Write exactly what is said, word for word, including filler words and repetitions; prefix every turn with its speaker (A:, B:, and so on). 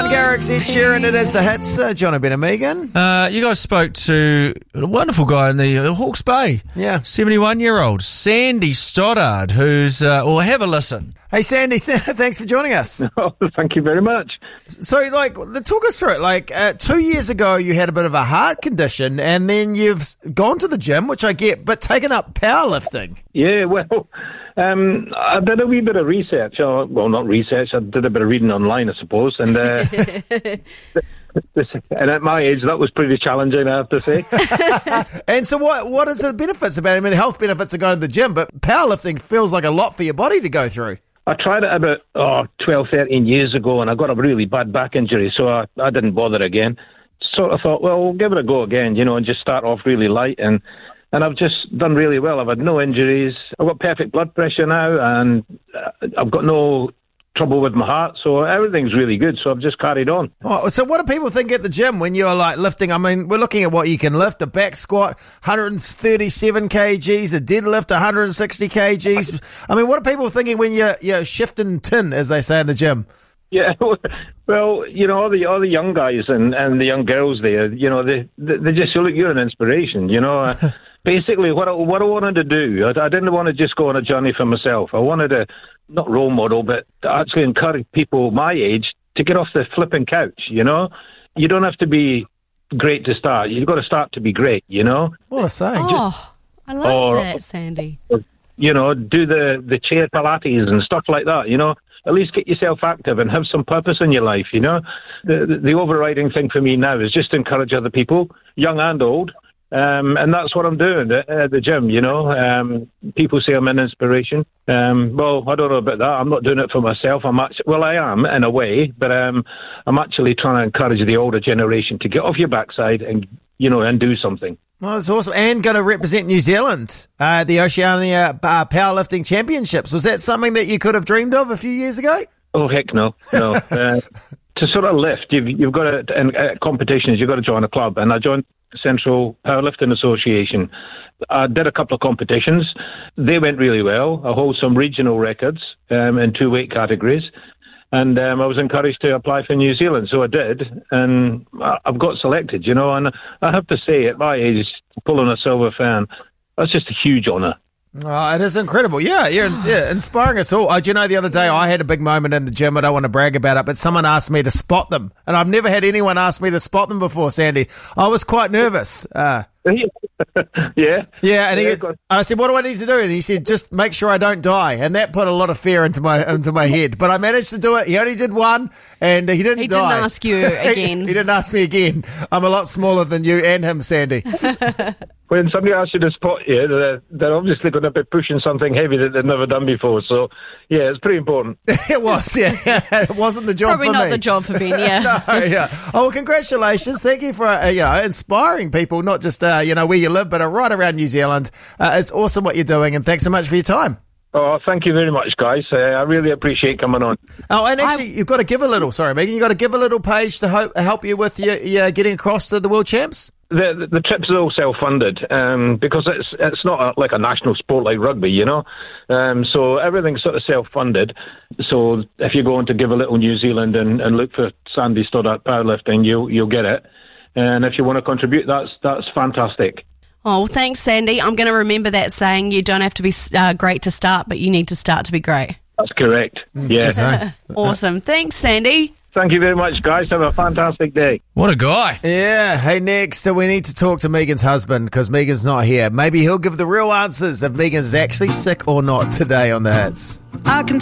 A: Martin Garrix, Ed Sheeran, it is the hits. Uh, John O'Brien and Megan.
B: Uh, you guys spoke to a wonderful guy in the uh, Hawke's Bay.
A: Yeah.
B: seventy-one-year-old Sandy Stoddard, who's, uh, well, have a listen.
A: Hey, Sandy, thanks for joining us.
C: Oh, thank you very much.
A: So, like, talk us through it. Like, uh, two years ago, you had a bit of a heart condition, and then you've gone to the gym, which I get, but taken up powerlifting.
C: Yeah, well, um, I did a wee bit of research. Or, well, not research. I did a bit of reading online, I suppose. And uh, and at my age, that was pretty challenging, I have to say.
A: And so what what is the benefits about it? I mean, the health benefits of going to the gym, but powerlifting feels like a lot for your body to go through.
C: I tried it about oh, twelve, thirteen years ago, and I got a really bad back injury, so I, I didn't bother again. Sort of thought, well, we'll give it a go again, you know, and just start off really light. And, and I've just done really well. I've had no injuries. I've got perfect blood pressure now, and I've got no trouble with my heart, so everything's really good, so I've just carried on.
A: Oh, so what do people think at the gym when you're like lifting? I mean, we're looking at what you can lift: a back squat, one hundred thirty-seven kilograms, a deadlift, one hundred sixty kilograms. I mean, what are people thinking when you're, you're shifting tin, as they say in the gym?
C: Yeah, well, you know, all the all the young guys and, and the young girls there, you know, they they, they just look, you're an inspiration, you know. Basically, what I, what I wanted to do, I, I didn't want to just go on a journey for myself. I wanted to, not role model, but to actually encourage people my age to get off the flipping couch, you know? You don't have to be great to start. You've got to start to be great, you know?
A: What a saying.
D: Oh, I love
C: or,
D: that, Sandy.
C: You know, do the, the chair Pilates and stuff like that, you know? At least get yourself active and have some purpose in your life, you know? The, the, the overriding thing for me now is just to encourage other people, young and old. Um, and that's what I'm doing at, at the gym, you know. Um, people say I'm an inspiration. Um, well, I don't know about that. I'm not doing it for myself. I'm actually, well, I am in a way, but um, I'm actually trying to encourage the older generation to get off your backside and, you know, and do something.
A: Well, that's awesome. And going to represent New Zealand, uh, the Oceania uh, Powerlifting Championships. Was that something that you could have dreamed of a few years ago?
C: Oh, heck no, no. uh, to sort of lift, you've, you've got to, in uh, competitions, you've got to join a club. And I joined Central Powerlifting Association. I did a couple of competitions. They went really well. I hold some regional records um, in two weight categories. And um, I was encouraged to apply for New Zealand, so I did. And I've got selected, you know. And I have to say, at my age, pulling a silver fan, that's just a huge honour.
A: Oh, it is incredible. Yeah, you're yeah, inspiring us all. Oh, do you know, the other day I had a big moment in the gym. I don't want to brag about it, but someone asked me to spot them. And I've never had anyone ask me to spot them before, Sandy. I was quite nervous. Uh,
C: yeah.
A: Yeah, and, he,
C: yeah,
A: and I said, what do I need to do? And he said, just make sure I don't die. And that put a lot of fear into my into my head. But I managed to do it. He only did one, and he didn't
D: He
A: die.
D: didn't ask you again.
A: he, he didn't ask me again. I'm a lot smaller than you and him, Sandy.
C: When somebody asks you to spot you, they're, they're obviously going to be pushing something heavy that they've never done before. So, yeah, it's pretty important.
A: It was, yeah. It wasn't the job
D: Probably
A: for me.
D: not the job for Ben, yeah.
A: No, yeah. Oh, well, congratulations. Thank you for, uh, you know, inspiring people, not just, uh, you know, where you live, but uh, right around New Zealand. Uh, it's awesome what you're doing, and thanks so much for your time.
C: Oh, thank you very much, guys. Uh, I really appreciate coming on.
A: Oh, and actually, I... you've got to give a little, sorry, Megan, you've got to give a little page to help, help you with your, your getting across to the World Champs?
C: The, the, the trips are all self-funded um, because it's it's not a, like a national sport like rugby, you know. Um, so everything's sort of self-funded. So if you're going to give a little New Zealand and, and look for Sandy Stoddart Powerlifting, you'll you'll get it. And if you want to contribute, that's that's fantastic.
D: Oh, well, thanks, Sandy. I'm going to remember that saying. You don't have to be uh, great to start, but you need to start to be great.
C: That's correct. Yeah.
D: Awesome. Thanks, Sandy.
C: Thank you very much, guys. Have a fantastic day.
B: What a guy.
A: Yeah. Hey, next, so we need to talk to Megan's husband because Megan's not here. Maybe he'll give the real answers if Megan's actually sick or not today on the Hits.
E: I can